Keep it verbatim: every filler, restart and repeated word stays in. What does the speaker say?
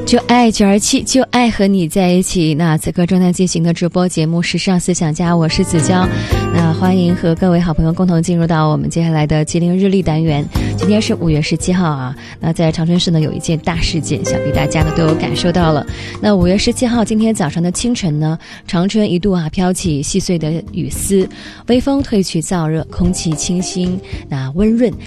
就爱九二七，就爱和你在一起。那此刻正在进行的直播节目《时尚思想家》，我是子娇。那欢迎和各位好朋友共同进入到我们接下来的吉林日历单元。今天是五月十七号啊。那在长春市呢，有一件大事件，想必大家呢都有感受到了。那五月十七号今天早上的清晨呢，长春一度啊飘起细碎的雨丝，微风褪去燥热，空气清新，那温润。